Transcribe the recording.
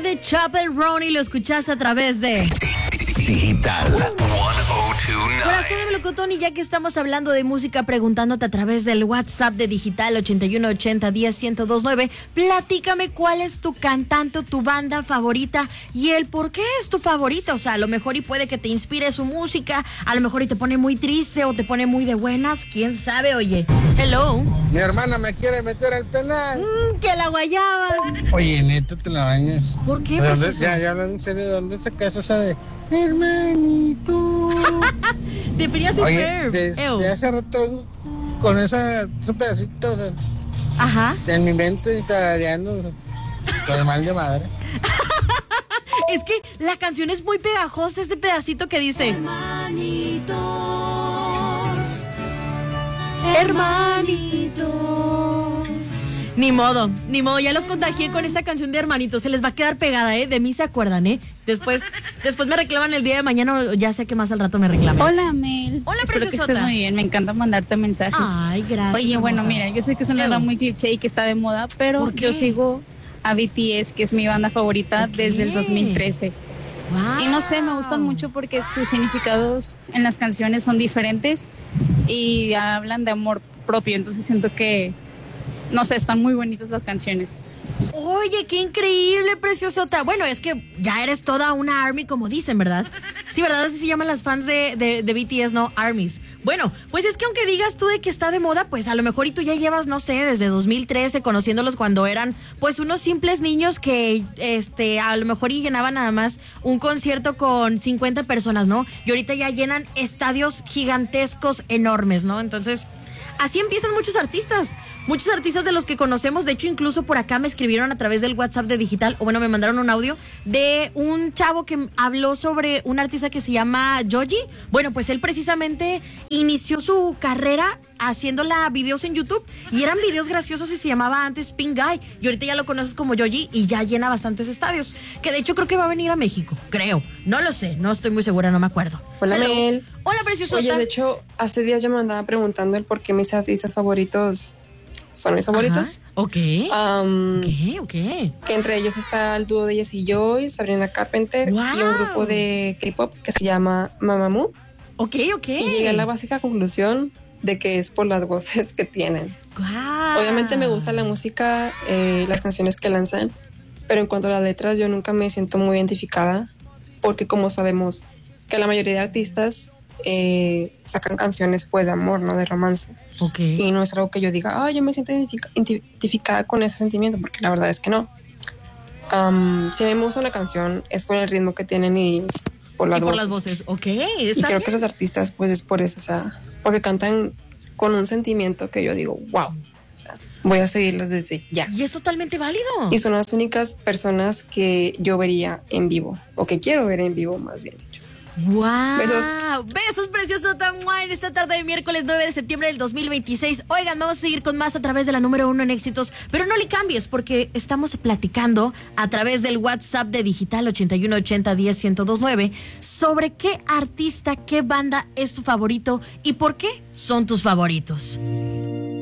de Chapel Roan y lo escuchaste a través de Digital 1029. Corazón de Melocotón, y ya que estamos hablando de música, preguntándote a través del WhatsApp de Digital 8180101029, platícame cuál es tu cantante o tu banda favorita y el por qué es tu favorita. O sea, a lo mejor y puede que te inspire su música, a lo mejor y te pone muy triste o te pone muy de buenas, quién sabe. Oye, hello. Mi hermana me quiere meter al penal. Que la guayaba. Oye, neta, te la bañas. ¿Por qué? ¿De dónde, Pues, ya hablando en serio, ¿de dónde sacas esa de hermanito? Te verías Oye, Ferb. desde hace rato con ese pedacito Ajá. en mi mente y tarareando todo mal de madre. Es que la canción es muy pegajosa, este pedacito que dice Hermanitos. Ni modo, ya los contagié con esta canción de Hermanitos. Se les va a quedar pegada, de mí se acuerdan, Después me reclaman el día de mañana, o ya sé que más al rato me reclamen. Hola, Mel. Hola, espero que preciosota. estés muy bien, me encanta mandarte mensajes. Ay, gracias. Oye, bueno, hermosa. mira, yo sé que sonará muy cliché y que está de moda, pero ¿Por qué? yo sigo a BTS, que es mi banda favorita desde el 2013. Wow. Y no sé, me gustan mucho porque sus significados en las canciones son diferentes y hablan de amor propio, entonces siento que, no sé, están muy bonitas las canciones. Oye, qué increíble, preciosota. Bueno, es que ya eres toda una ARMY, como dicen, ¿verdad? Sí, ¿verdad? Así se llaman las fans de BTS, ¿no? ARMYs. Bueno, pues es que aunque digas tú de que está de moda, pues a lo mejor y tú ya llevas, no sé, desde 2013 conociéndolos cuando eran pues unos simples niños que a lo mejor y llenaban nada más un concierto con 50 personas, ¿no? Y ahorita ya llenan estadios gigantescos, enormes, ¿no? Entonces, así empiezan muchos artistas de los que conocemos. De hecho, incluso por acá me escribieron a través del WhatsApp de Digital, o bueno, me mandaron un audio de un chavo que habló sobre un artista que se llama Joji. Bueno, pues él precisamente inició su carrera haciéndola videos en YouTube, y eran videos graciosos y se llamaba antes Pink Guy, y ahorita ya lo conoces como Joji y ya llena bastantes estadios, que de hecho creo que va a venir a México, creo, no lo sé, no estoy muy segura, no me acuerdo. Hola, Hello. Mel. Hola, preciosota. Oye, de hecho, hace días yo me andaba preguntando el por qué mis artistas favoritos son mis favoritos. Ajá. Ok. Ok. Que entre ellos está el dúo de Jessie Joy, Sabrina Carpenter Wow. y un grupo de K-pop que se llama Mamamoo. Ok. Y llegué a la básica conclusión de que es por las voces que tienen. Wow. Obviamente me gusta la música, las canciones que lanzan, pero en cuanto a las letras yo nunca me siento muy identificada, porque como sabemos que la mayoría de artistas sacan canciones pues de amor, no de romance. Ok. Y no es algo que yo diga, yo me siento identificada con ese sentimiento, porque la verdad es que no. Si a mí me gusta una canción es por el ritmo que tienen y por las voces. Ok, Y está creo bien. que esos artistas pues es por eso, o sea, porque cantan con un sentimiento que yo digo, wow, o sea, voy a seguirlos desde ya. Y es totalmente válido. Y son las únicas personas que yo vería en vivo, o que quiero ver en vivo, más bien dicho. ¡Wow! Besos. Besos, precioso en esta tarde de miércoles 9 de septiembre del 2026. Oigan, vamos a seguir con más a través de la número 1 en éxitos, pero no le cambies porque estamos platicando a través del WhatsApp de Digital 8180101029 sobre qué artista, qué banda es tu favorito y por qué son tus favoritos.